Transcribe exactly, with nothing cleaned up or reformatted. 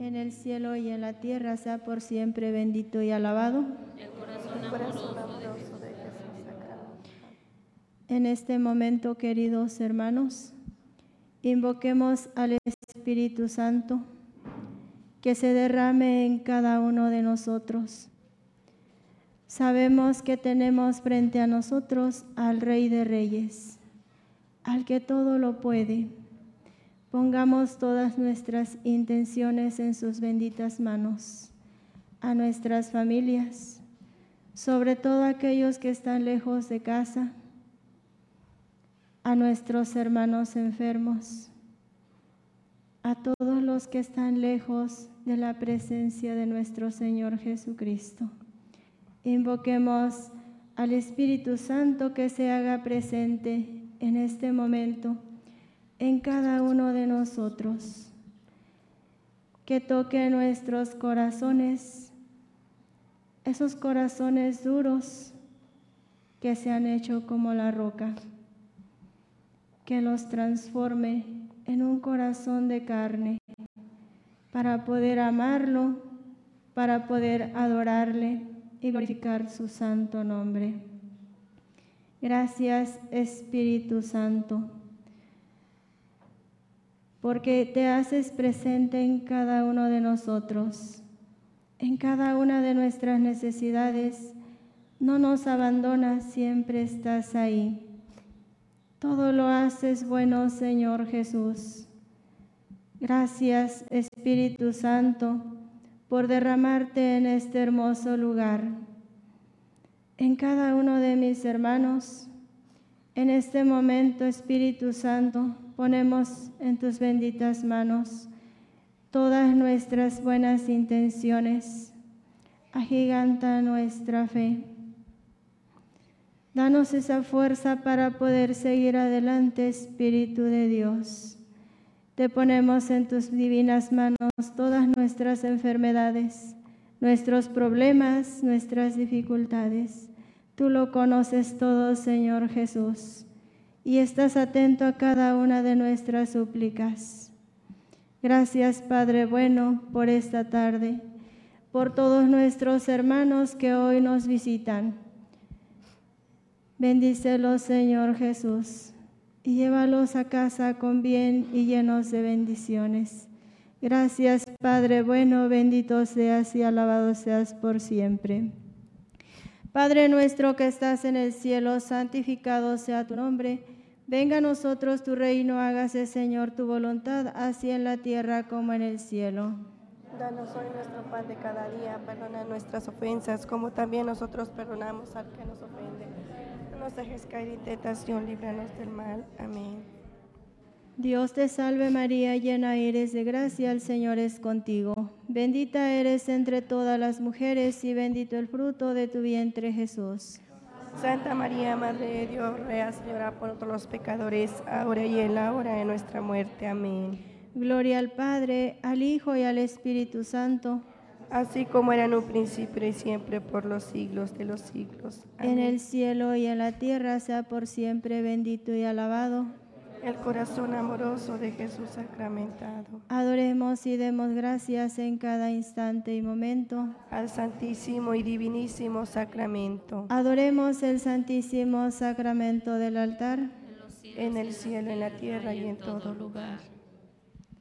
en el cielo y en la tierra, sea por siempre bendito y alabado. El corazón amoroso de Jesús sacramentado. En este momento, queridos hermanos, invoquemos al Espíritu Santo que se derrame en cada uno de nosotros. Sabemos que tenemos frente a nosotros al Rey de Reyes, al que todo lo puede. Pongamos todas nuestras intenciones en sus benditas manos, a nuestras familias, sobre todo aquellos que están lejos de casa, a nuestros hermanos enfermos, a todos los que están lejos de la presencia de nuestro Señor Jesucristo. Invoquemos al Espíritu Santo que se haga presente en este momento en cada uno de nosotros, que toque nuestros corazones, esos corazones duros que se han hecho como la roca, que los transforme en un corazón de carne para poder amarlo, para poder adorarle y glorificar su santo nombre. Gracias, Espíritu Santo, porque te haces presente en cada uno de nosotros, en cada una de nuestras necesidades. No nos abandonas, siempre estás ahí. Todo lo haces bueno, Señor Jesús. Gracias, Espíritu Santo, por derramarte en este hermoso lugar. En cada uno de mis hermanos, en este momento, Espíritu Santo, ponemos en tus benditas manos todas nuestras buenas intenciones. Agiganta nuestra fe. Danos esa fuerza para poder seguir adelante, Espíritu de Dios. Te ponemos en tus divinas manos todas nuestras enfermedades, nuestros problemas, nuestras dificultades. Tú lo conoces todo, Señor Jesús, y estás atento a cada una de nuestras súplicas. Gracias, Padre bueno, por esta tarde, por todos nuestros hermanos que hoy nos visitan. Bendícelos, Señor Jesús, y llévalos a casa con bien y llenos de bendiciones. Gracias, Padre bueno, bendito seas y alabado seas por siempre. Padre nuestro que estás en el cielo, santificado sea tu nombre. Venga a nosotros tu reino, hágase, Señor, tu voluntad, así en la tierra como en el cielo. Danos hoy nuestro pan de cada día, perdona nuestras ofensas, como también nosotros perdonamos al que nos ofende. No nos dejes caer en tentación, líbranos del mal. Amén. Dios te salve María, llena eres de gracia, el Señor es contigo. Bendita eres entre todas las mujeres y bendito el fruto de tu vientre, Jesús. Santa María, Madre de Dios, ruega, Señora, por todos los pecadores, ahora y en la hora de nuestra muerte. Amén. Gloria al Padre, al Hijo y al Espíritu Santo, así como era en un principio y siempre, por los siglos de los siglos. Amén. En el cielo y en la tierra, sea por siempre bendito y alabado el corazón amoroso de Jesús sacramentado. Adoremos y demos gracias en cada instante y momento al Santísimo y Divinísimo Sacramento. Adoremos el Santísimo Sacramento del altar, en el cielo, en la tierra y en todo lugar.